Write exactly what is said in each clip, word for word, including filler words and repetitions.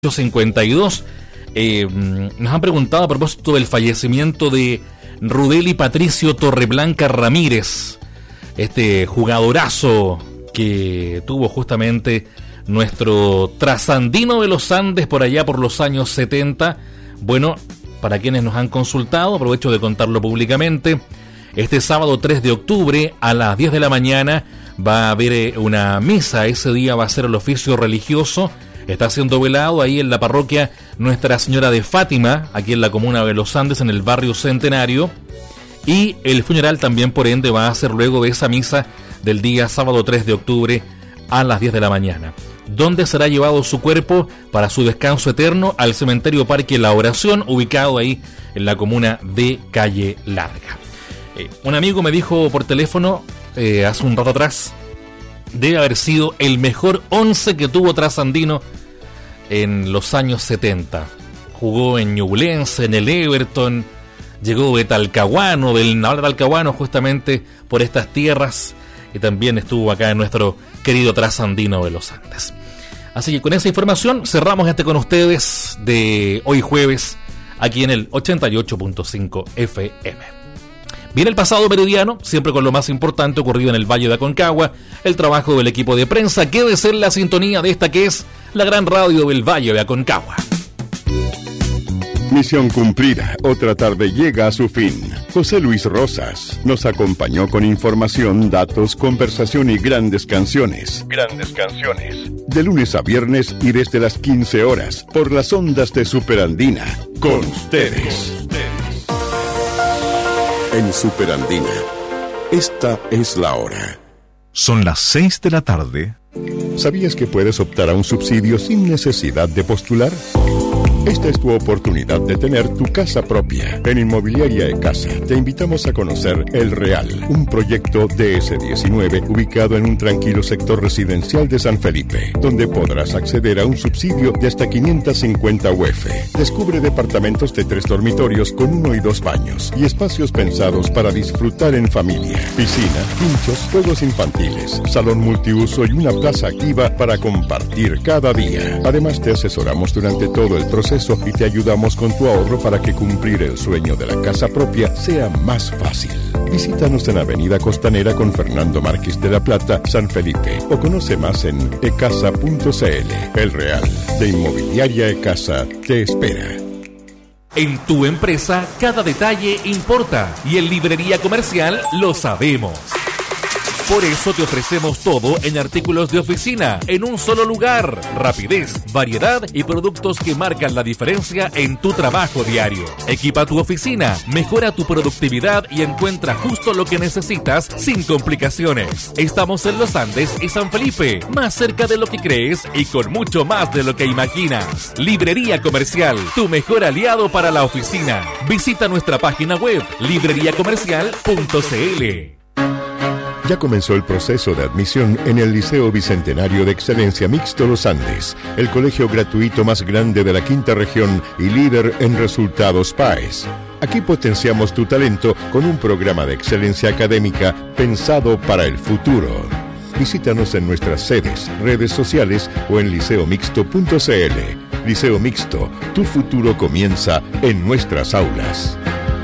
cincuenta y dos. Eh, nos han preguntado a propósito del fallecimiento de Rudely Patricio Torreblanca Ramírez, este jugadorazo que tuvo justamente nuestro trasandino de los Andes por allá por los años setenta. Bueno, para quienes nos han consultado, aprovecho de contarlo públicamente. Este sábado tres de octubre a las diez de la mañana va a haber una misa. Ese día va a ser el oficio religioso. Está siendo velado ahí en la parroquia Nuestra Señora de Fátima, aquí en la comuna de Los Andes, en el barrio Centenario. Y el funeral también, por ende, va a ser luego de esa misa del día sábado tres de octubre a las diez de la mañana. Donde será llevado su cuerpo para su descanso eterno al cementerio Parque La Oración, ubicado ahí en la comuna de Calle Larga. Eh, un amigo me dijo por teléfono eh, hace un rato atrás, debe haber sido el mejor once que tuvo Trasandino en los años setenta. Jugó en Ñublense, en el Everton, llegó de Talcahuano, del Naval Talcahuano, justamente por estas tierras, y también estuvo acá en nuestro querido Trasandino de los Andes. Así que con esa información cerramos este con ustedes de hoy jueves, aquí en el ochenta y ocho punto cinco F M. Viene el pasado meridiano, siempre con lo más importante ocurrido en el Valle de Aconcagua, el trabajo del equipo de prensa, que debe ser la sintonía de esta que es la gran radio del Valle de Aconcagua. Misión cumplida, otra tarde llega a su fin. José Luis Rosas nos acompañó con información, datos, conversación y grandes canciones. Grandes canciones. De lunes a viernes y desde las quince horas, por las ondas de Superandina. Con ustedes. En Superandina, esta es la hora. Son las seis de la tarde. ¿Sabías que puedes optar a un subsidio sin necesidad de postular? Esta es tu oportunidad de tener tu casa propia. En Inmobiliaria E-Casa te invitamos a conocer El Real, un proyecto D S diecinueve ubicado en un tranquilo sector residencial de San Felipe, donde podrás acceder a un subsidio de hasta quinientos cincuenta U F. Descubre departamentos de tres dormitorios con uno y dos baños y espacios pensados para disfrutar en familia. Piscina, pinchos, juegos infantiles, salón multiuso y una plaza activa para compartir cada día. Además, te asesoramos durante todo el proceso y te ayudamos con tu ahorro para que cumplir el sueño de la casa propia sea más fácil. Visítanos en Avenida Costanera con Fernando Márquez de la Plata, San Felipe, o conoce más en ecasa punto c l. El Real de Inmobiliaria E-Casa te espera. En tu empresa, cada detalle importa, y en Librería Comercial lo sabemos. Por eso te ofrecemos todo en artículos de oficina, en un solo lugar. Rapidez, variedad y productos que marcan la diferencia en tu trabajo diario. Equipa tu oficina, mejora tu productividad y encuentra justo lo que necesitas sin complicaciones. Estamos en Los Andes y San Felipe, más cerca de lo que crees y con mucho más de lo que imaginas. Librería Comercial, tu mejor aliado para la oficina. Visita nuestra página web, librería comercial punto c l. Ya comenzó el proceso de admisión en el Liceo Bicentenario de Excelencia Mixto Los Andes, el colegio gratuito más grande de la quinta región y líder en resultados P A E S. Aquí potenciamos tu talento con un programa de excelencia académica pensado para el futuro. Visítanos en nuestras sedes, redes sociales o en liceo mixto punto c l. Liceo Mixto, tu futuro comienza en nuestras aulas.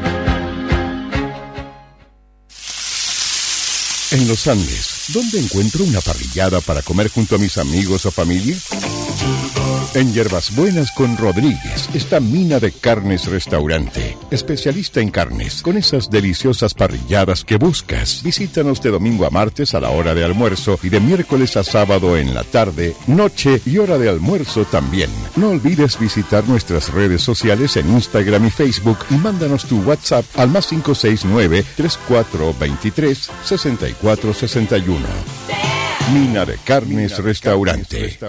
En Los Andes, ¿dónde encuentro una parrillada para comer junto a mis amigos o familia? En Hierbas Buenas con Rodríguez está Mina de Carnes Restaurante, especialista en carnes, con esas deliciosas parrilladas que buscas. Visítanos de domingo a martes a la hora de almuerzo y de miércoles a sábado en la tarde, noche y hora de almuerzo también. No olvides visitar nuestras redes sociales en Instagram y Facebook y mándanos tu WhatsApp al más cinco seis nueve, tres cuatro dos tres, seis cuatro seis uno. Mina de Carnes Restaurante.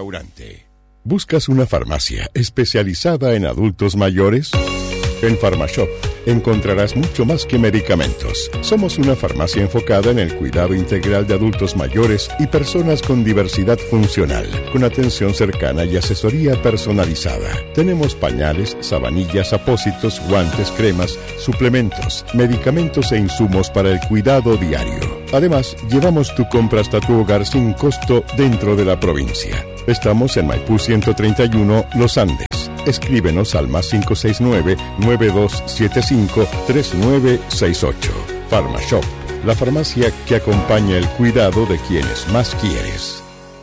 ¿Buscas una farmacia especializada en adultos mayores? En Farmashop encontrarás mucho más que medicamentos. Somos una farmacia enfocada en el cuidado integral de adultos mayores y personas con diversidad funcional, con atención cercana y asesoría personalizada. Tenemos pañales, sabanillas, apósitos, guantes, cremas, suplementos, medicamentos e insumos para el cuidado diario. Además, llevamos tu compra hasta tu hogar sin costo dentro de la provincia. Estamos en Maipú ciento treinta y uno, Los Andes. Escríbenos al más cinco seis nueve, nueve dos siete cinco, tres nueve seis ocho. PharmaShop, la farmacia que acompaña el cuidado de quienes más quieres.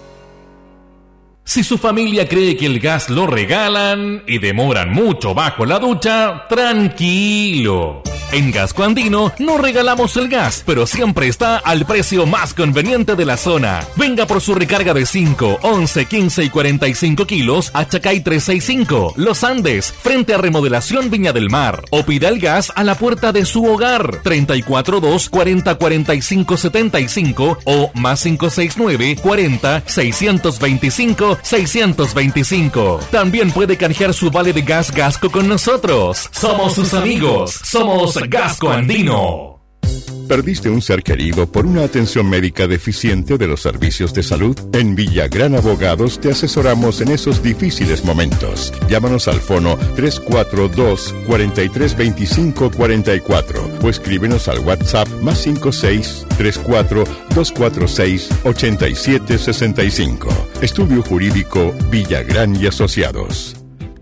Si su familia cree que el gas lo regalan y demoran mucho bajo la ducha, tranquilo. En Gasco Andino no regalamos el gas, pero siempre está al precio más conveniente de la zona. Venga por su recarga de cinco, once, quince y cuarenta y cinco kilos a Chacay trescientos sesenta y cinco, Los Andes, frente a Remodelación Viña del Mar. O pida el gas a la puerta de su hogar, treinta y cuatro dos, cuarenta, cuarenta y cinco, setenta y cinco o más cinco seis nueve, cuarenta, seiscientos veinticinco, seiscientos veinticinco. También puede canjear su vale de gas Gasco con nosotros. Somos sus amigos. Somos Gasco Andino. ¿Perdiste un ser querido por una atención médica deficiente de los servicios de salud? En Villagrán Abogados te asesoramos en esos difíciles momentos. Llámanos al fono tres cuatro dos, cuatro tres dos cinco cuatro cuatro o escríbenos al WhatsApp más cinco seis, tres cuatro, dos cuatro seis, ocho siete seis cinco. Estudio Jurídico Villagrán y Asociados.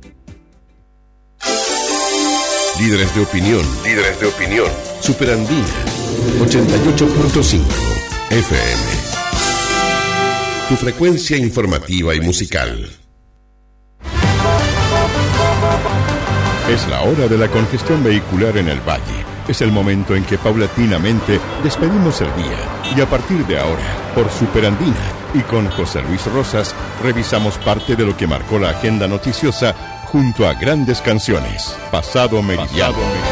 Líderes de opinión, líderes de opinión. Superandina, ochenta y ocho punto cinco F M. Tu frecuencia informativa y musical. Es la hora de la congestión vehicular en el Valle. Es el momento en que paulatinamente despedimos el día. Y a partir de ahora, por Superandina y con José Luis Rosas, revisamos parte de lo que marcó la agenda noticiosa junto a grandes canciones. Pasado Meridiano.